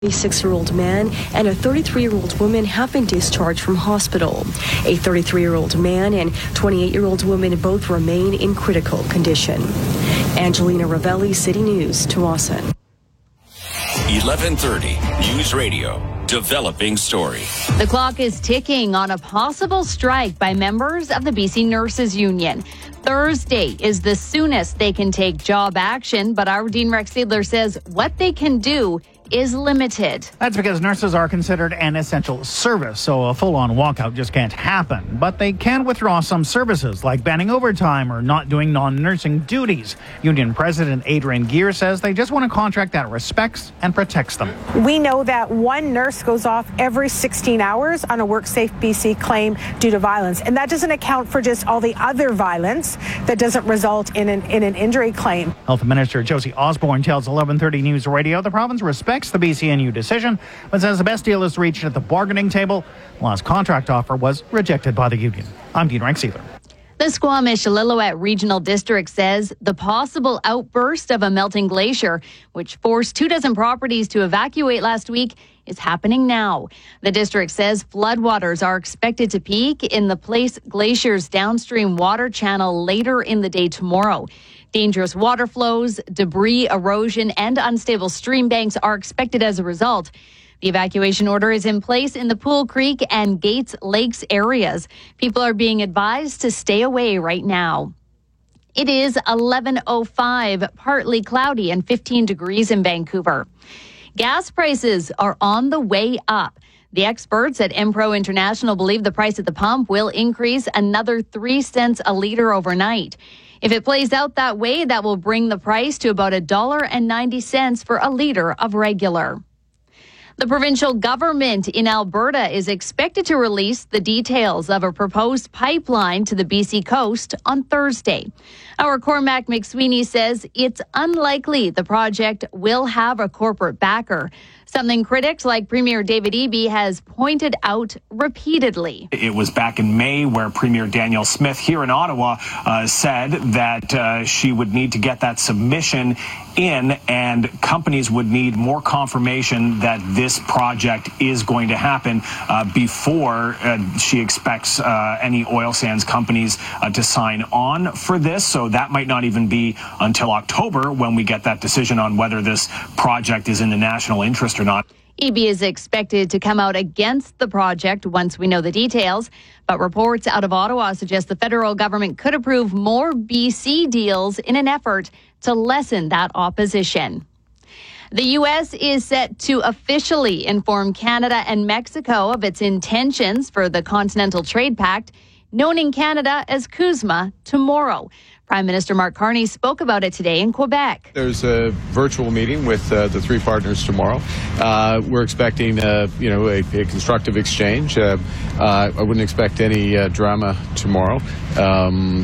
26-year-old man and a 33-year-old woman have been discharged from hospital. A 33-year-old man and 28-year-old woman both remain in critical condition. Angelina Ravelli, City News, Tawasin. 1130 News Radio. Developing story. The clock is ticking on a possible strike by members of the BC Nurses Union. Thursday is the soonest they can take job action, but our Dean Rex Seidler says what they can do is limited. That's because nurses are considered an essential service, so a full-on walkout just can't happen. But they can withdraw some services, like banning overtime or not doing non-nursing duties. Union President Adrian Gear says they just want a contract that respects and protects them. We know that one nurse goes off every 16 hours on a WorkSafe BC claim due to violence, and that doesn't account for just all the other violence that doesn't result in an injury claim. Health Minister Josie Osborne tells 1130 News Radio the province respects the BCNU decision, but says the best deal is reached at the bargaining table. The last contract offer was rejected by the union. I'm Dean Rex Seidler. The Squamish-Lillooet Regional District says the possible outburst of a melting glacier, which forced 24 properties to evacuate last week, is happening now. The district says floodwaters are expected to peak in the Place Glacier's downstream water channel later in the day tomorrow. Dangerous water flows, debris, erosion, and unstable stream banks are expected as a result. The evacuation order is in place in the Pool Creek and Gates Lakes areas. People are being advised to stay away right now. It is 11:05, partly cloudy and 15 degrees in Vancouver. Gas prices are on the way up. The experts at Empro International believe the price at the pump will increase another 3 cents a litre overnight. If it plays out that way, that will bring the price to about $1.90 for a litre of regular. The provincial government in Alberta is expected to release the details of a proposed pipeline to the BC coast on Thursday. Our Cormac McSweeney says it's unlikely the project will have a corporate backer, something critics like Premier David Eby has pointed out repeatedly. It was back in May where Premier Danielle Smith here in Ottawa said that she would need to get that submission in, and companies would need more confirmation that this project is going to happen before she expects any oil sands companies to sign on for this. So that might not even be until October when we get that decision on whether this project is in the national interest or not. Eby is expected to come out against the project once we know the details, but reports out of Ottawa suggest the federal government could approve more BC deals in an effort to lessen that opposition. The U.S. is set to officially inform Canada and Mexico of its intentions for the Continental Trade Pact, known in Canada as CUSMA, tomorrow. Prime Minister Mark Carney spoke about it today in Quebec. There's a virtual meeting with the three partners tomorrow. We're expecting, a constructive exchange. I wouldn't expect any drama tomorrow. I'm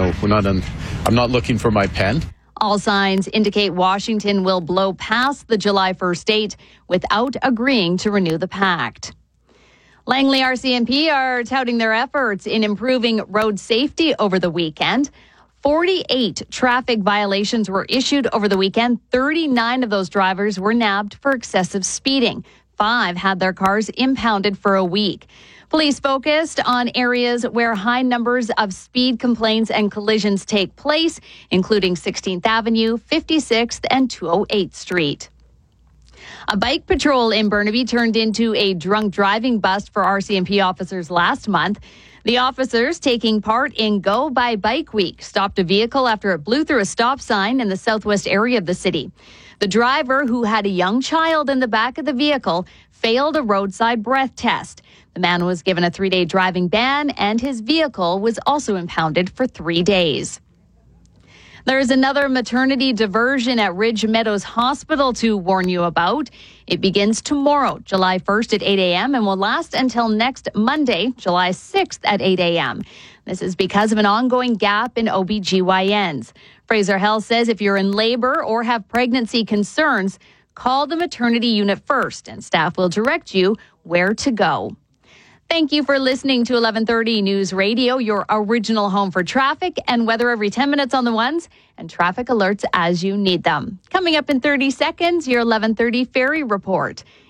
not looking for my pen. All signs indicate Washington will blow past the July 1st date without agreeing to renew the pact. Langley RCMP are touting their efforts in improving road safety over the weekend. 48 traffic violations were issued over the weekend. 39 of those drivers were nabbed for excessive speeding. 5 had their cars impounded for a week. Police focused on areas where high numbers of speed complaints and collisions take place, including 16th Avenue, 56th, and 208th Street. A bike patrol in Burnaby turned into a drunk driving bust for RCMP officers last month. The officers taking part in Go by Bike Week stopped a vehicle after it blew through a stop sign in the southwest area of the city. The driver, who had a young child in the back of the vehicle, failed a roadside breath test. The man was given a 3-day driving ban, and his vehicle was also impounded for 3 days. There's another maternity diversion at Ridge Meadows Hospital to warn you about. It begins tomorrow, July 1st at 8 a.m. and will last until next Monday, July 6th at 8 a.m. This is because of an ongoing gap in OBGYNs. Fraser Health says if you're in labor or have pregnancy concerns, call the maternity unit first, and staff will direct you where to go. Thank you for listening to 1130 News Radio, your original home for traffic and weather every 10 minutes on the ones and traffic alerts as you need them. Coming up in 30 seconds, your 1130 Ferry Report.